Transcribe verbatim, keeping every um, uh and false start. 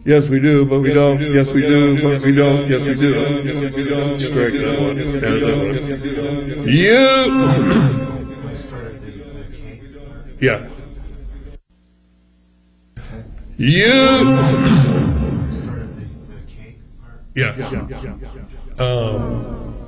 Yes, we do, but we don't. Yes, we do, but we don't. Yes, we do. Strike that one. Add that one. You. Yeah. You. Yeah. Um.